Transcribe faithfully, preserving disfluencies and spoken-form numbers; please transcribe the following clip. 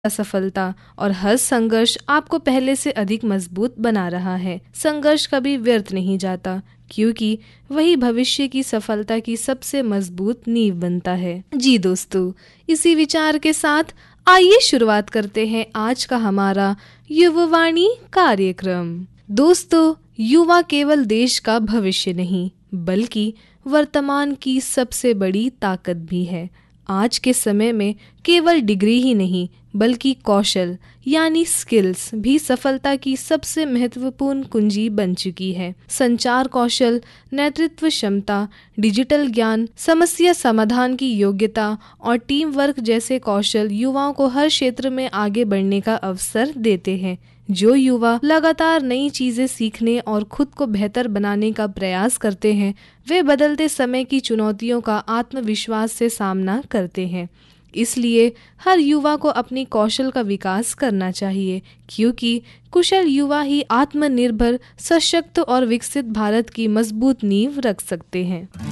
असफलता और हर संघर्ष आपको पहले से अधिक मजबूत बना रहा है। संघर्ष कभी व्यर्थ नहीं जाता, क्योंकि वही भविष्य की सफलता की सबसे मजबूत नींव बनता है। जी दोस्तों, इसी विचार के साथ आइए शुरुआत करते हैं आज का हमारा युवावाणी कार्यक्रम। दोस्तों, युवा केवल देश का भविष्य नहीं, बल्कि वर्तमान की सबसे बड़ी ताकत भी है। आज के समय में केवल डिग्री ही नहीं, बल्कि कौशल यानी स्किल्स भी सफलता की सबसे महत्वपूर्ण कुंजी बन चुकी है। संचार कौशल, नेतृत्व क्षमता, डिजिटल ज्ञान, समस्या समाधान की योग्यता और टीम वर्क जैसे कौशल युवाओं को हर क्षेत्र में आगे बढ़ने का अवसर देते हैं। जो युवा लगातार नई चीजें सीखने और खुद को बेहतर बनाने का प्रयास करते हैं, वे बदलते समय की चुनौतियों का आत्मविश्वास से सामना करते हैं। इसलिए हर युवा को अपनी कौशल का विकास करना चाहिए, क्योंकि कुशल युवा ही आत्मनिर्भर, सशक्त और विकसित भारत की मजबूत नींव रख सकते हैं।